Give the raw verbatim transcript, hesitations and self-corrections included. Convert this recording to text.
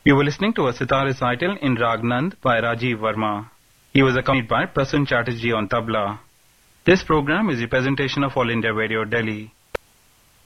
You were listening to a sitar recital in Rag Nand by Rajiv Verma. He was accompanied by Prasun Chatterjee on tabla. This program is a presentation of All India Radio Delhi.